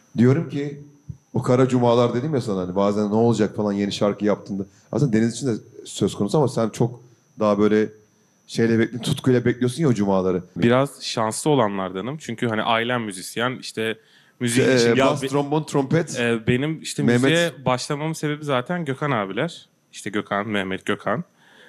Diyorum ki o kara cumalar dedim ya sana hani bazen ne olacak falan yeni şarkı yaptığında. Aslında Deniz için de söz konusu ama sen çok daha böyle tutkuyla bekliyorsun ya o cumaları. Biraz şanslı olanlardanım. Çünkü hani ailem müzisyen. İşte müziğin için Bas, trombon, trompet, benim işte müziğe Mehmet. başlamamın sebebi zaten Gökhan abiler. İşte Gökhan, Mehmet Gökhan.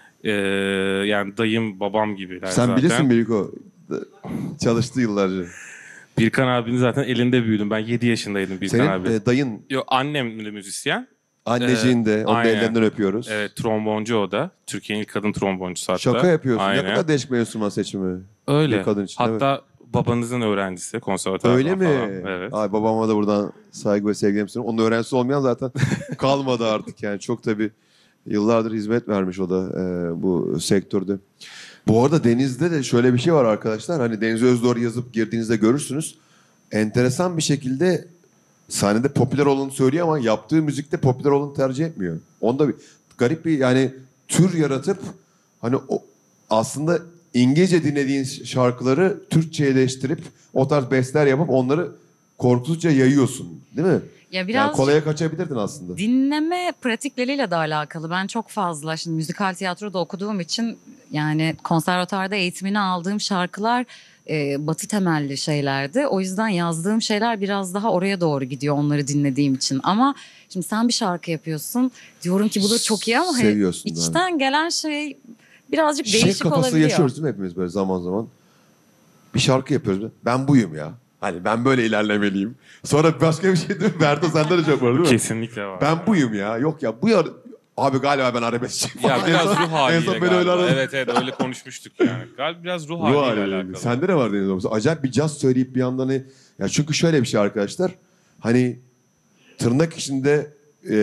Yani dayım, babam gibiler Sen zaten. bilirsin Biriko. Çalıştı yıllarca. Birkan abinin zaten elinde büyüdüm. Ben 7 yaşındaydım Birkan Senin abi. dayın, Yo, annem de müzisyen. anneciğin de. Onu da Aynen. ellerinden öpüyoruz. Evet, tromboncu o da. Türkiye'nin ilk kadın tromboncusu Şaka hatta. yapıyorsun. Ne Aynen. kadar değişik bir enstrüman seçimi. Bir Öyle. kadın için. Evet. Hatta babanızın öğrencisi Öyle konservatuvardan mi? falan. Evet. Ay babama da buradan saygı ve sevgilerimi sunuyorum. Onun öğrencisi olmayan zaten kalmadı artık yani. Çok tabii yıllardır hizmet vermiş o da bu sektörde. Bu arada Deniz'de de şöyle bir şey var arkadaşlar. Hani Deniz Özdoğru yazıp girdiğinizde görürsünüz. Enteresan bir şekilde sahnede popüler olanı söylüyor ama yaptığı müzikte popüler olanı tercih etmiyor. Onda bir garip bir yani tür yaratıp hani o aslında İngilizce dinlediğin şarkıları Türkçeleştirip o tarz bestler yapıp onları korkusuzca yayıyorsun, değil mi? Ya Yani biraz kolaya kaçabilirdin aslında. dinleme pratikleriyle de alakalı. Ben çok fazla şimdi müzikal tiyatroda okuduğum için yani konservatuarda eğitimini aldığım şarkılar batı temelli şeylerdi. O yüzden yazdığım şeyler biraz daha oraya doğru gidiyor onları dinlediğim için. Ama şimdi sen bir şarkı yapıyorsun diyorum ki bu da çok iyi ama hani Seviyorsun yani. içten gelen şey birazcık Şey değişik kafası olabiliyor. yaşıyoruz değil mi hepimiz böyle zaman zaman? Bir şarkı yapıyoruz. Ben buyum ya. Hani ben böyle ilerlemeliyim. Sonra başka bir şey değil mi? Berto sende de çok var değil mi? Kesinlikle var. Ben buyum ya. Yok ya abi galiba ben arabeskçiyim. Ya biraz ruh En haliyle son beni galiba. öyle aradı. Evet evet, öyle konuşmuştuk yani. Galiba biraz ruh Ruh haliyle haliyle. alakalı. Sende ne var Deniz Babası? Acayip bir caz söyleyip bir yandan hani... Ya çünkü şöyle bir şey arkadaşlar. Hani tırnak içinde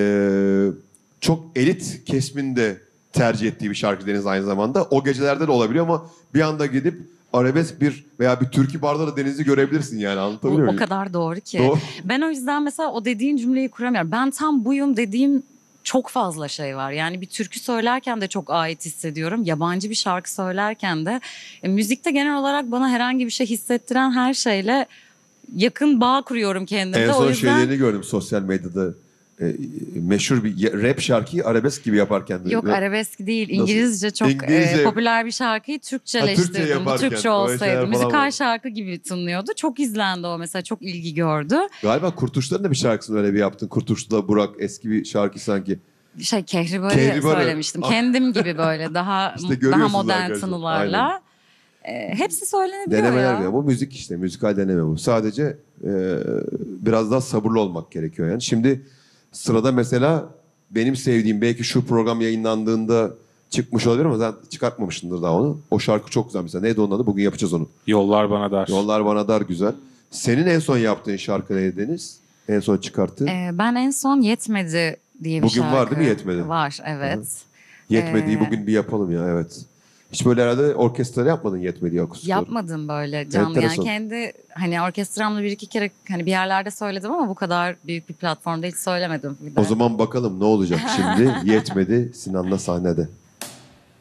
çok elit kesminde tercih ettiği bir şarkı Deniz aynı zamanda. O gecelerde de olabiliyor ama bir anda gidip arabesk bir veya bir türkü barda da Deniz'i görebilirsin yani anlatabiliyor O muyum? kadar doğru ki. Doğru. Ben o yüzden mesela o dediğin cümleyi kuramıyorum. Ben tam buyum dediğim çok fazla şey var. Yani bir türkü söylerken de çok ait hissediyorum. Yabancı bir şarkı söylerken de. Müzikte genel olarak bana herhangi bir şey hissettiren her şeyle yakın bağ kuruyorum kendimde. En O son yüzden şeylerini gördüm sosyal medyada. Meşhur bir rap şarkıyı arabesk gibi yaparken. yok arabesk değil. İngilizce çok İngilizce- popüler bir şarkıyı Türkçe Türkçeleştirdim. Bu yaparken, Türkçe öyle olsaydı. şeyler falan Müzikal var. şarkı gibi tınlıyordu. Çok izlendi o mesela. Çok ilgi gördü. Galiba Kurtuluşların da bir şarkısını öyle bir yaptın. Kurtuluş'la Burak eski bir şarkı sanki. Kehribar'ı Kehribar'ı. söylemiştim. Ah. Kendim gibi böyle daha İşte daha görüyorsunuz modern arkadaşlar. tınılarla. Hepsi söylenebiliyor Denemeler ya. ya. Bu müzik işte. Müzikal deneme bu. Sadece biraz daha sabırlı olmak gerekiyor yani. Şimdi sırada mesela benim sevdiğim belki şu program yayınlandığında çıkmış olabilir ama sen çıkartmamışsındır daha onu. O şarkı çok güzel mesela. Neydi onun adı? Bugün yapacağız onu. Yollar bana dar. Yollar bana dar güzel. Senin en son yaptığın şarkı neydi Deniz? En son çıkarttığın. Ben en son Yetmedi diye bir Bugün şarkı. var değil mi Yetmedi? Var evet. Yetmediği Ee, bugün bir yapalım ya evet. Hiç böyle herhalde orkestra yapmadın Yetmediği akustik olarak. Yapmadım böyle canlı. Enteresan. Yani kendi hani orkestramla bir iki kere hani bir yerlerde söyledim ama bu kadar büyük bir platformda hiç söylemedim. Bir de. O zaman bakalım ne olacak şimdi? Yetmedi Sinan'la sahnede.